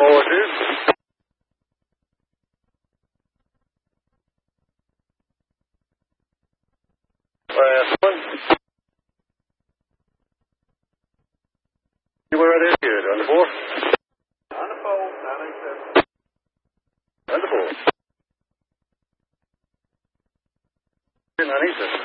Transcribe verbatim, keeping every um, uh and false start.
more too. Last one. See where it is here, on the board? On the board, ninety-seven. On the board. ninety-seven.